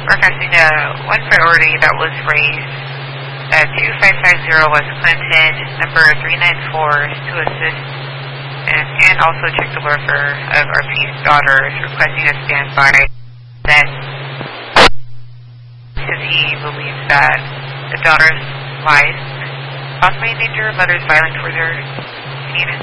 requesting one priority that was raised at 2550 West Clinton, number 394, to assist and also check the welfare of RP's daughters, requesting a standby. Then, because he believes that the daughter's life possibly in danger, mother's violent towards her.